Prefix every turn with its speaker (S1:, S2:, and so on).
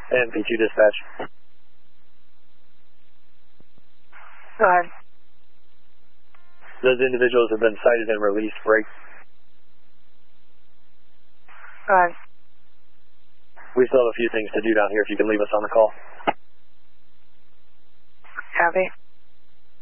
S1: And P2 dispatch.
S2: Go ahead.
S1: Those individuals have been cited and released. Break.
S2: Go ahead.
S1: We still have a few things to do down here if you can leave us on the call.